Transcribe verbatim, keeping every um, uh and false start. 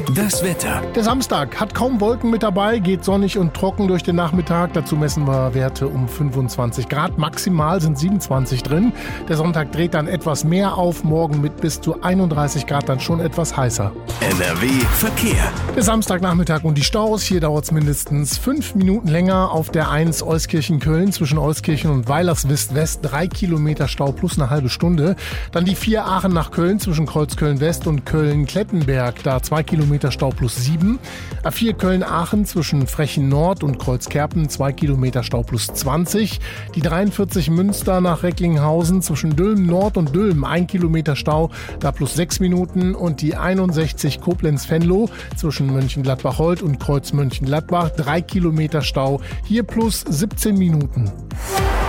Das Wetter. Der Samstag hat kaum Wolken mit dabei, geht sonnig und trocken durch den Nachmittag. Dazu messen wir Werte um fünfundzwanzig Grad. Maximal sind siebenundzwanzig drin. Der Sonntag dreht dann etwas mehr auf, morgen mit bis zu einunddreißig Grad dann schon etwas heißer. N R W Verkehr. Der Samstagnachmittag und die Staus. Hier dauert es mindestens fünf Minuten länger. Auf der eins Euskirchen-Köln zwischen Euskirchen und Weilerswist-West drei Kilometer Stau plus eine halbe Stunde. Dann die vier Aachen nach Köln zwischen Kreuzköln-West und Köln-Klettenberg. Da zwei Kilometer Stau plus sieben. A vier Köln-Aachen zwischen Frechen Nord und Kreuzkerpen zwei Kilometer Stau plus zwanzig. Die dreiundvierzig Münster nach Recklinghausen zwischen Dülmen Nord und Dülmen ein Kilometer Stau, da plus sechs Minuten. Und die einundsechzig Koblenz-Venlo zwischen Mönchengladbach-Holt und Kreuz Mönchengladbach drei Kilometer Stau, hier plus siebzehn Minuten.